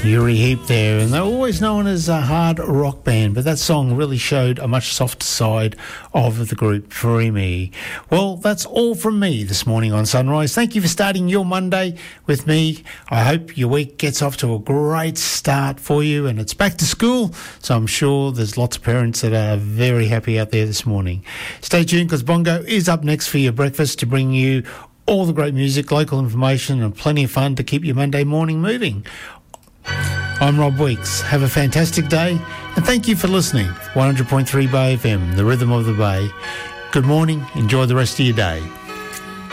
Uri Heep there, and they're always known as a hard rock band, but that song really showed a much softer side of the group, Free Me. Well, that's all from me this morning on Sunrise. Thank you for starting your Monday with me. I hope your week gets off to a great start for you, and it's back to school, so I'm sure there's lots of parents that are very happy out there this morning. Stay tuned, because Bongo is up next for your breakfast to bring you all the great music, local information, and plenty of fun to keep your Monday morning moving. I'm Rob Weeks. Have a fantastic day, and thank you for listening. 100.3 Bay FM, the rhythm of the Bay. Good morning. Enjoy the rest of your day.